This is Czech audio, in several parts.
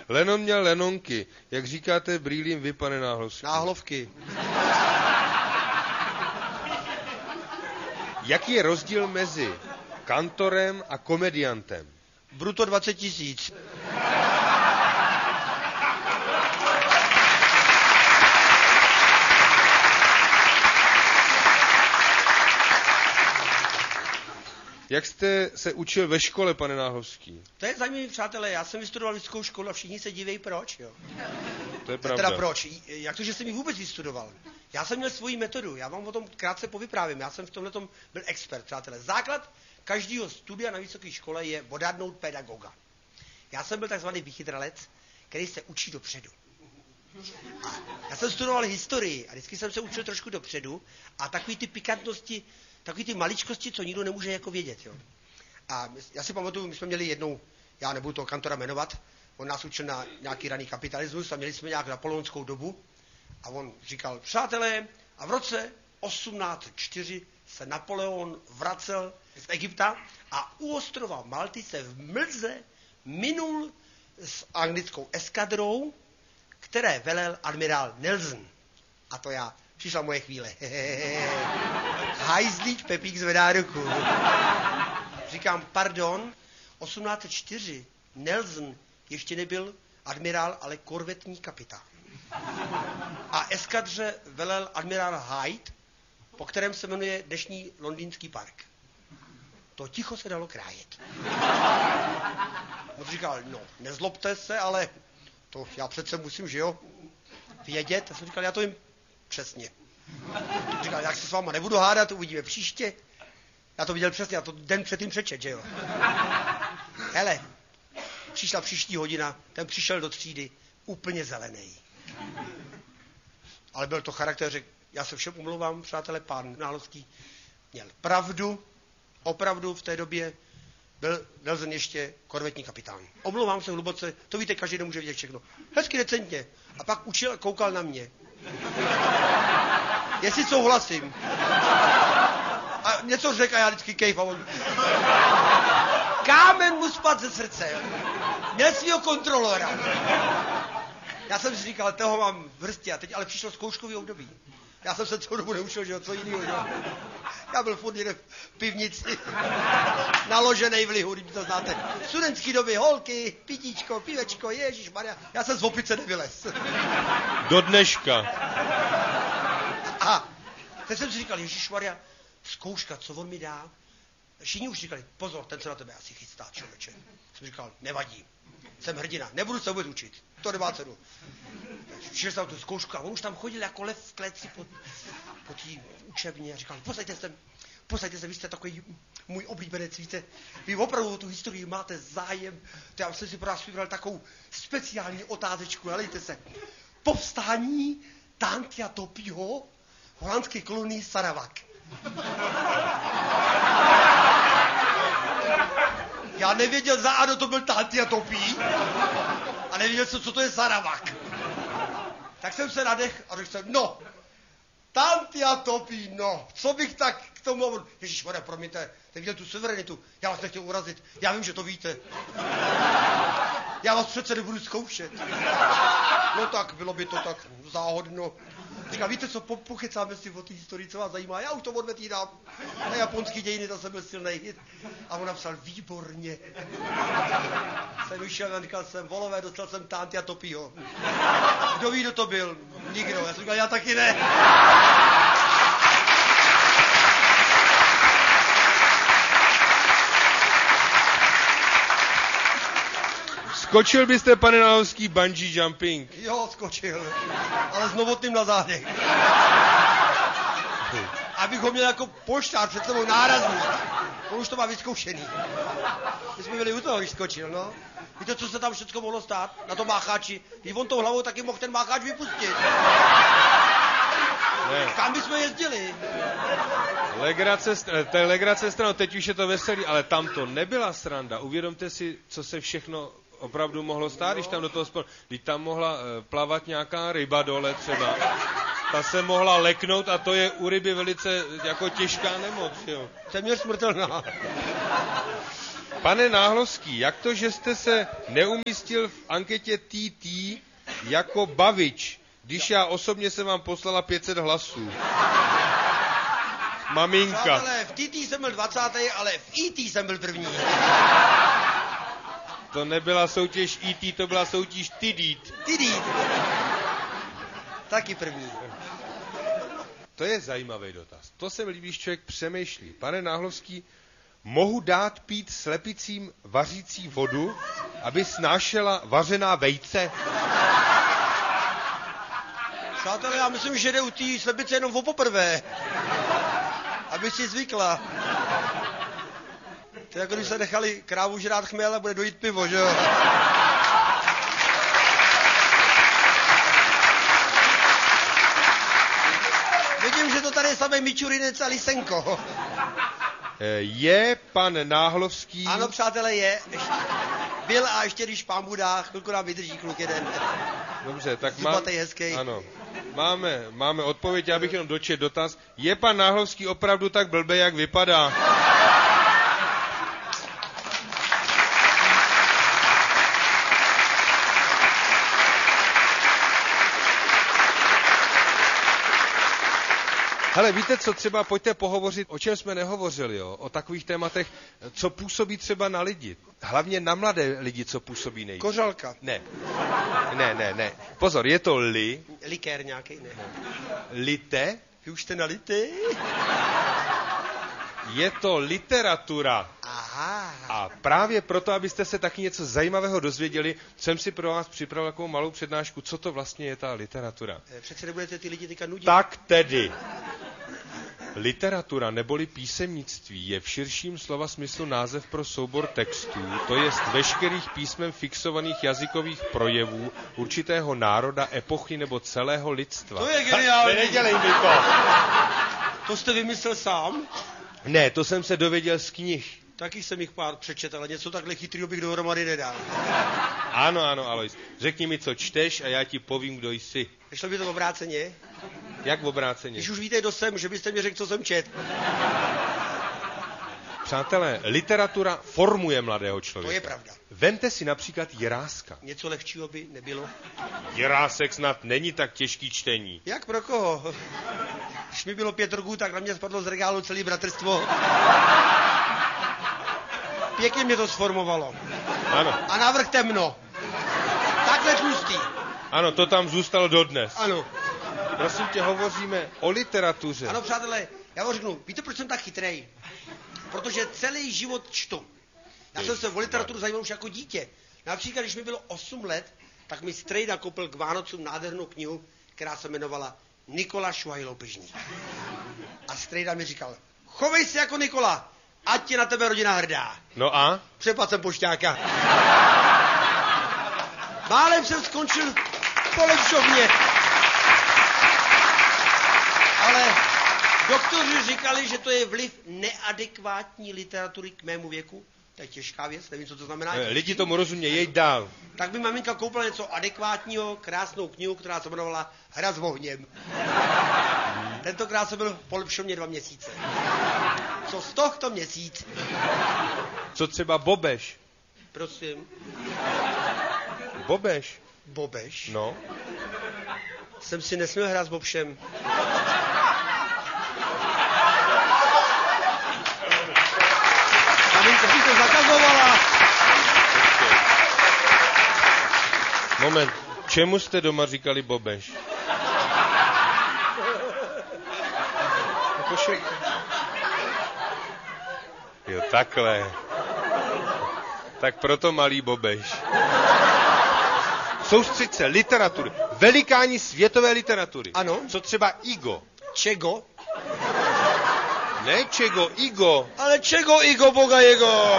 Lennon měl lenonky. Jak říkáte brýlím vy, pane Náhlovský? Náhlovky. Jaký je rozdíl mezi kantorem a komediantem? Bruto 20 000. Jak jste se učil ve škole, pane Náhlovský? To je zajímavé, přátelé, já jsem vystudoval vysokou školu a všichni se divějí, proč, jo. To je pravda. Teda proč? Jak to, že jsem ji vůbec vystudoval? Já jsem měl svoji metodu, já vám o tom krátce povyprávím, já jsem v tomhletom byl expert, přátelé. Základ každého studia na vysoké škole je odhadnout pedagoga. Já jsem byl takzvaný vychytralec, který se učí dopředu. A já jsem studoval historii a vždycky jsem se učil trošku dopředu a takový ty pikantnosti, takový ty maličkosti, co nikdo nemůže jako vědět, jo. A já si pamatuju, my jsme měli jednou, já nebudu toho kantora jmenovat, on nás učil na nějaký raný kapitalismus a měli jsme nějak napoleonskou dobu a on říkal, přátelé, a v roce 1804 se Napoleon vracel z Egypta a u ostrova Malty se v mlze minul s anglickou eskadrou, které velel admirál Nelson. A to já, přišla moje chvíle. Hajzlík Pepík zvedá ruku. Říkám, pardon, 1804 Nelson ještě nebyl admirál, ale korvetní kapitán. A eskadře velel admirál Hyde, po kterém se jmenuje dnešní londýnský park. To ticho se dalo krájet. On říkal, no, nezlobte se, ale to já přece musím, že jo, vědět. Já jsem říkal, já to vím přesně. Říkal, jak se s váma nebudu hádat, uvidíme příště. Já to viděl přesně, já to den předtím přečet, že jo. Hele, přišla příští hodina, ten přišel do třídy úplně zelený. Ale byl to charakter, že já se všem umlouvám, přátelé, pán Náhlovský měl pravdu, opravdu v té době byl Nelson ještě korvetní kapitán. Omlouvám se hluboce, to víte, každý nemůže vidět všechno. Hezky decentně. A pak učil a koukal na mě. Jestli souhlasím. A něco řekl a já vždycky kejf a on... Kámen mu spadl ze srdce. Měl svýho kontrolora. Já jsem si říkal, toho mám v hrsti a teď ale přišlo zkouškový období. Já jsem se celou dobu neučil, že jo, co jinýho, jo. Já byl furt někde v pivnici, naloženej v lihu, když to znáte. Studentský doby, holky, pitíčko, pivečko, ježišmarja. Já jsem z opice nevylez. Do dneška. A teď jsem si říkal, ježišmarja, zkouška, co on mi dá? Všichni už říkali, pozor, ten se na tebe asi chystá, člověče. Jsem říkal, nevadí, jsem hrdina, nebudu se vůbec učit, to nemá cenu. Přišel jsem na tu zkoušku a on už tam chodil jako lev v kleci po té učebně a říkal, posaďte se, vy jste takový můj oblíbenec, víte, vy opravdu tu historii máte zájem, to já jsem si pro vás vybral takovou speciální otázečku, helejte se. Povstání Tantia Topího v holandské kolonii Sarawak. Já nevěděl za ano, to byl Tantia Topí a nevěděl jsem, co to je Sarawak. Tak jsem se nadech a řekl jsem, no, Tantia Topí, no, co bych tak k tomu mohl... Ježišmarja, promiňte, neviděl tu suverenitu, já vás nechtěl urazit, já vím, že to víte. Já vás přece nebudu zkoušet. No tak, bylo by to tak záhodno. Říká, víte co, pokecáme si o té historii, co vás zajímá, já už to odvetírám. Na japonský dějiny to jsem byl silnej hit. A on napsal, výborně. Jsem vyšel a říkal jsem, volové, dostal jsem Tantia Topího. Kdo ví, kdo to byl? Nikdo. Já jsem říkal, já taky ne. Skočil byste, pane Náhlovský, bungee jumping? Jo, skočil. Ale s novotným na zádech. Abych ho měl jako pošťár před sebou nárazník. On už to má vyzkoušený. My jsme byli u toho, když skočil, no. Víte, co se tam všechno mohlo stát na tom mácháči? Když on tou hlavou taky mohl ten mácháč vypustit. Ne. Kam bychom jezdili? To je legrace stranou, teď už je to veselý, ale tam to nebyla sranda. Uvědomte si, co se všechno opravdu mohlo stát, když tam do toho spolu... Když tam mohla plavat nějaká ryba dole třeba, ta se mohla leknout a to je u ryby velice jako těžká nemoc, jo. Téměř smrtelná. Pane Náhlovský, jak to, že jste se neumístil v anketě TT jako bavič, když já osobně jsem vám poslala 500 hlasů? Maminka. Přátelé, v TT jsem byl 20., ale v ET jsem byl první. To nebyla soutěž ET, to byla soutěž Tidít. Tidít. Taky první. To je zajímavý dotaz. To se mi líbí, když člověk přemýšlí. Pane Náhlovský, mohu dát pít slepicím vařící vodu, aby snášela vařená vejce? Přátelé, já myslím, že jde u té slepice jenom o poprvé. Aby si zvykla. To je jako když se nechali krávu žrát chměl a bude dojít pivo, že jo? Vidím, že to tady je samý Mičurinec a Lisenko. Je pan Náhlovský... Ano, přátelé, je. Byl a ještě když pán Buda, chvilku nám vydrží kluk jeden. Dobře, tak Zubatej, hezký. Ano. Máme odpověď, já bych jenom dočetl dotaz. Je pan Náhlovský opravdu tak blbej, jak vypadá? Hele, víte co, třeba pojďte pohovořit, o čem jsme nehovořili, jo? O takových tématech, co působí třeba na lidi. Hlavně na mladé lidi, co působí nejvíc. Kořalka. Ne. Pozor, je to Likér nějaký, ne. Lite. Vy už jste nalitý? Je to literatura. Aha. A právě proto, abyste se taky něco zajímavého dozvěděli, jsem si pro vás připravil takovou malou přednášku, co to vlastně je ta literatura. Přece nebudete ty lidi teďka nudit. Tak tedy. Literatura neboli písemnictví je v širším slova smyslu název pro soubor textů, to jest veškerých písmem fixovaných jazykových projevů určitého národa, epochy nebo celého lidstva. To je geniální. Nedělej mi to. To jste vymyslel sám? Ne, to jsem se dověděl z knih. Taky jsem jich pár přečetl, ale něco takhle chytrýho bych dohromady nedal. Ano, Alois. Řekni mi, co čteš a já ti povím, kdo jsi. Nešlo by to obráceně? Jak obráceně? Když už víte, kdo jsem, že byste mi řekl, co jsem čet. Přátelé, literatura formuje mladého člověka. To je pravda. Vemte si například Jiráska. Něco lehčího by nebylo. Jirásek snad není tak těžký čtení. Jak pro koho? Když mi bylo 5 roků, tak na mě spadlo z regálu celý bratrstvo. Pěkně mě to sformovalo. Ano. A návrh temno. Takhle tlustý. Ano, to tam zůstalo dodnes. Ano. Prosím tě, hovoříme o literatuře. Ano, přátelé, já vám řeknu, víte, proč jsem tak chytrej? Protože celý život čtu. Já jsem se o literaturu zajímal už jako dítě. Například, když mi bylo 8 let, tak mi strejda koupil k Vánocům nádhernou knihu, která se jmenovala Nikola Švahý-Loupežník. A strejda mi říkal, chovej se jako Nikola, ať je na tebe rodina hrdá. No a? Přepad jsem pošťáka. Málem jsem skončil v polepšovně. Ale doktoři říkali, že to je vliv neadekvátní literatury k mému věku. To je těžká věc, nevím, co to znamená. Lidi tomu rozumějí, jeď dál. Tak by maminka koupila něco adekvátního, krásnou knihu, která se jmenovala Hra s ohněm. Tentokrát jsem byl v polepšovně 2 měsíce. Co z tohto měsíc? Co třeba Bobeš? Prosím. Bobeš? Bobeš? No. Jsem si nesměl hrát s Bobšem. Maminka si to zakazovala. Moment, čemu jste doma říkali Bobeš? Jo, takhle. Tak proto malý Bobeš. Soustřeď se, literatury. Velikáni světové literatury. Ano. Co třeba Igo? Čego? Ne čego, Igo. Ale čego, Igo, boga jego?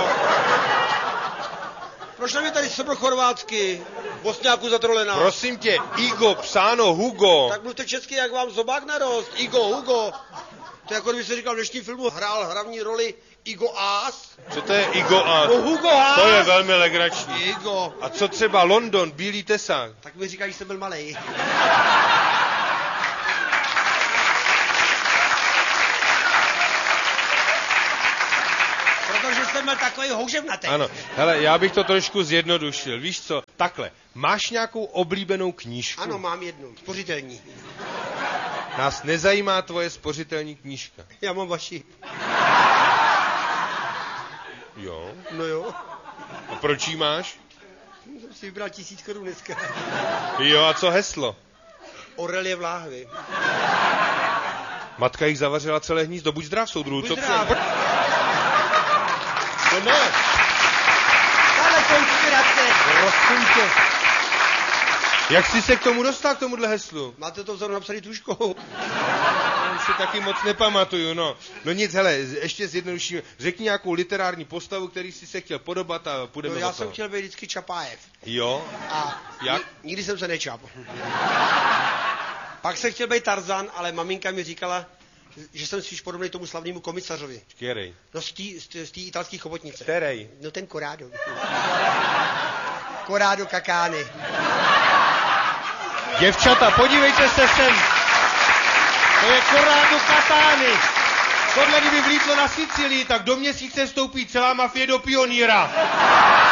Proč mi tady sebro chorvátsky? Bosňáku zatrolena. Prosím tě, Igo, psáno Hugo. Tak mluvte česky, jak vám zobák narost. Igo, Hugo. To je jako kdyby se říkal, v dnešním filmu hrál hlavní roli Igo Haas. Co to je Igo Haas? No Hugo Haas. To je velmi legrační. Igo. A co třeba London, Bílý tesák? Tak mi říkají, že jsem byl malej. Protože jsem byl takový houževnatý. Ano, hele, já bych to trošku zjednodušil. Víš co, takhle, máš nějakou oblíbenou knížku? Ano, mám jednu, spořitelní. Nás nezajímá tvoje spořitelní knížka. Já mám vaši. Jo? No jo. A proč jí máš? Jsem si vybral 1000 korun dneska. Jo, a co heslo? Orel je v láhvi. Matka jich zavařila celé hnízdo. Buď zdrav, soudruhu. Buď Co zdrav. No ne. Ale konspirace. Rozsuňte. Jak jsi se k tomu dostal, k tomuhle heslu? Máte to vzadu napsaný tužkou. Já si taky moc nepamatuju, no. No nic, hele, ještě zjednodušíme. Řekni nějakou literární postavu, který jsi se chtěl podobat a půjdeme No, do já toho. jsem chtěl být vždycky Čapájev. Jo? A Jak? nikdy jsem se nečap. Pak jsem chtěl být Tarzan, ale maminka mi říkala, že jsem spíš podobný tomu slavnému komisařovi. Který? No z té italské chobotnice. Který? No ten Corrado. Corrado Kakány. Děvčata, podívejte se sem. To je Corrado Katány. Tohle kdyby vlítlo na Sicílii, tak do měsíce vstoupí celá mafie do pionýra.